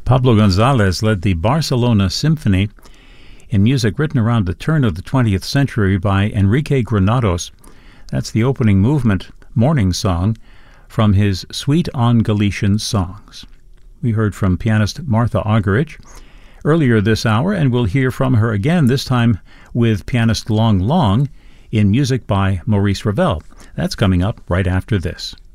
Pablo Gonzalez led the Barcelona Symphony in music written around the turn of the 20th century by Enrique Granados. That's the opening movement, Morning Song, from his Suite on Galician Songs. We heard from pianist Martha Argerich earlier this hour, and we'll hear from her again, this time with pianist Long Long in music by Maurice Ravel. That's coming up right after this.